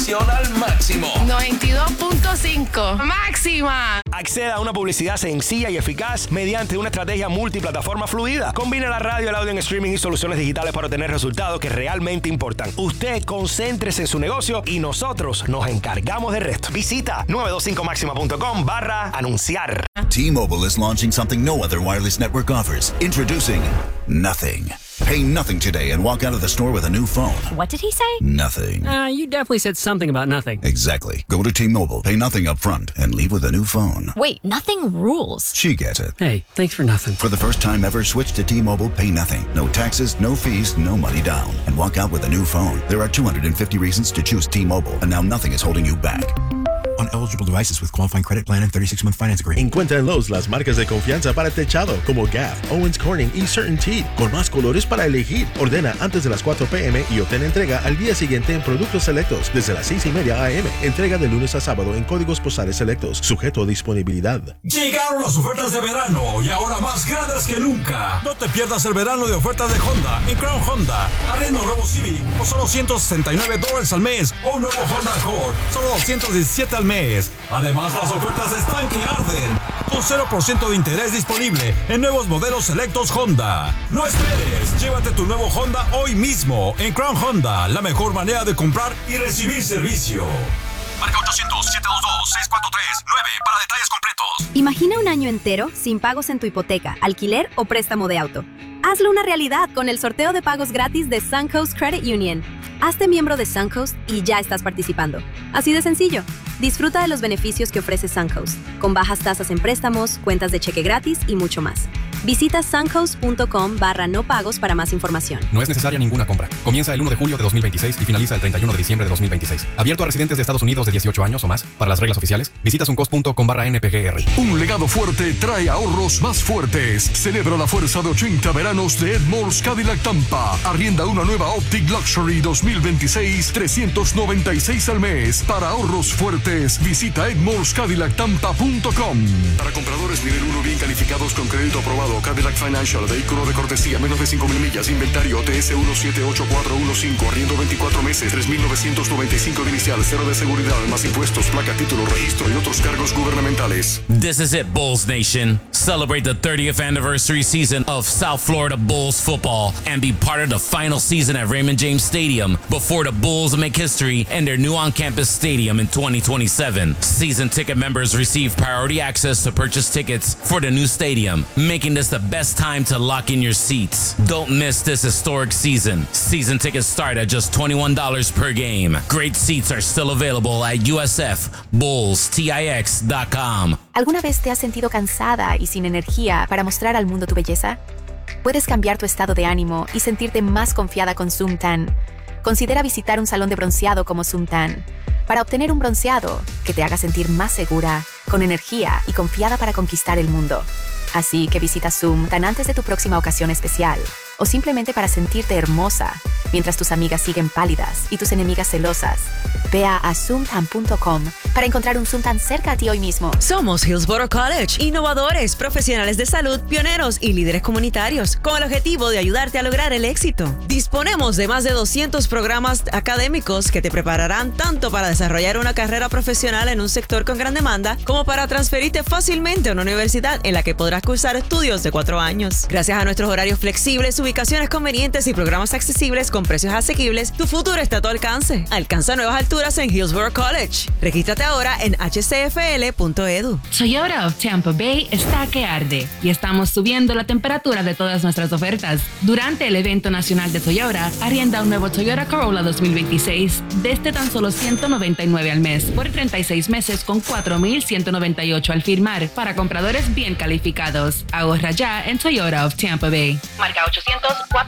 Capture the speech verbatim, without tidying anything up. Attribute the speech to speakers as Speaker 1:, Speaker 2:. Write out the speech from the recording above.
Speaker 1: información al máximo.
Speaker 2: noventa y dos punto cinco. Máxima.
Speaker 3: Acceda a una publicidad sencilla y eficaz mediante una estrategia multiplataforma fluida. Combina la radio, el audio en streaming y soluciones digitales para obtener resultados que realmente importan. Usted concéntrese en su negocio y nosotros nos encargamos del resto. Visita nueve dos cinco máxima punto com barra anunciar.
Speaker 4: T-Mobile is launching something no other wireless network offers. Introducing Nothing. Pay nothing today and walk out of the store with a new phone.
Speaker 5: What did he say?
Speaker 4: Nothing.
Speaker 6: Uh, you definitely said something about nothing.
Speaker 4: Exactly. Go to T-Mobile, pay nothing up front, and leave with a new phone.
Speaker 5: Wait, nothing rules.
Speaker 4: She gets it.
Speaker 6: Hey, thanks for nothing.
Speaker 4: For the first time ever, switch to T-Mobile, pay nothing. No taxes, no fees, no money down. And walk out with a new phone. There are two hundred fifty reasons to choose T-Mobile, and now nothing is holding you back.
Speaker 7: On eligible devices with qualifying credit plan and thirty-six month finance agreement.
Speaker 8: Encuentra en Lowe's las marcas de confianza para el techado como Gaff, Owens Corning y CertainTeed, con más colores para elegir. Ordena antes de las cuatro p m y obtén entrega al día siguiente en productos selectos desde las seis y media a m. Entrega de lunes a sábado en códigos postales selectos, sujeto a disponibilidad.
Speaker 9: Llegaron las ofertas de verano y ahora más grandes que nunca. No te pierdas el verano de ofertas de Honda en Crown Honda. Arriendo un nuevo Civic por solo ciento sesenta y nueve dólares al mes o un nuevo Honda Accord solo doscientos diecisiete al mes. Además, las ofertas están que arden. Con cero por ciento de interés disponible en nuevos modelos selectos Honda. No esperes, llévate tu nuevo Honda hoy mismo en Crown Honda, la mejor manera de comprar y recibir servicio. Marca ochocientos, siete dos dos, seis cuatro tres nueve para detalles completos.
Speaker 10: Imagina un año entero sin pagos en tu hipoteca, alquiler o préstamo de auto. Hazlo una realidad con el sorteo de pagos gratis de Suncoast Credit Union. Hazte miembro de Suncoast y ya estás participando. Así de sencillo. Disfruta de los beneficios que ofrece Suncoast, con bajas tasas en préstamos, cuentas de cheque gratis y mucho más. Visita suncoast.com barra no pagos para más información.
Speaker 11: No es necesaria ninguna compra. Comienza el uno de julio de dos mil veintiséis y finaliza el treinta y uno de diciembre de dos mil veintiséis. Abierto a residentes de Estados Unidos de dieciocho años o más. Para las reglas oficiales, visita suncoast.com barra npgr.
Speaker 12: Un legado fuerte trae ahorros más fuertes. Celebra la fuerza de ochenta veranos de Ed Malls Cadillac Tampa. Arrienda una nueva Optic Luxury dos mil veintiséis, trescientos noventa y seis al mes. Para ahorros fuertes, visita ed malls cadillac tampa punto com.
Speaker 13: Para compradores nivel uno bien calificados con crédito aprobado, Cadillac Financial, vehículo de cortesía, menos de cinco mil millas, inventario T S uno siete ocho cuatro uno cinco, arriendo veinticuatro meses, tres mil novecientos noventa y cinco de inicial, cero de seguridad, más impuestos, placa, título, registro y otros cargos gubernamentales.
Speaker 14: This is it, Bulls Nation. Celebrate the thirtieth anniversary season of South Florida Bulls football and be part of the final season at Raymond James Stadium before the Bulls make history in their new on-campus stadium in twenty twenty-seven. Season ticket members receive priority access to purchase tickets for the new stadium, making this the best time to lock in your seats. Don't miss this historic season. Season tickets start at just twenty-one dollars per game. Great seats are still available at U S F Bulls Tix dot com.
Speaker 15: ¿Alguna vez te has sentido cansada y sin energía para mostrar al mundo tu belleza? Puedes cambiar tu estado de ánimo y sentirte más confiada con Suntan. Considera visitar un salón de bronceado como Suntan para obtener un bronceado que te haga sentir más segura, con energía y confiada para conquistar el mundo. Así que visita Suntan antes de tu próxima ocasión especial o simplemente para sentirte hermosa mientras tus amigas siguen pálidas y tus enemigas celosas. Ve a suntan punto com para encontrar un Suntan cerca a ti hoy mismo.
Speaker 16: Somos Hillsborough College, innovadores, profesionales de salud, pioneros y líderes comunitarios, con el objetivo de ayudarte a lograr el éxito. Disponemos de más de doscientos programas académicos que te prepararán tanto para desarrollar una carrera profesional en un sector con gran demanda, como para transferirte fácilmente a una universidad en la que podrás cursar estudios de cuatro años. Gracias a nuestros horarios flexibles, ubicaciones convenientes y programas accesibles con precios asequibles, tu futuro está a tu alcance. Alcanza nuevas alturas en Hillsborough College. Regístrate ahora en h c f l punto e d u.
Speaker 2: Toyota of Tampa Bay está que arde y estamos subiendo la temperatura de todas nuestras ofertas. Durante el evento nacional de Toyota, arrienda un nuevo Toyota Corolla dos mil veintiséis desde tan solo ciento noventa y nueve al mes por treinta y seis meses con cuatro mil ciento noventa y ocho al firmar para compradores bien calificados. Ahorra ya en Toyota of Tampa Bay. Marca ochocientos, cuatrocientos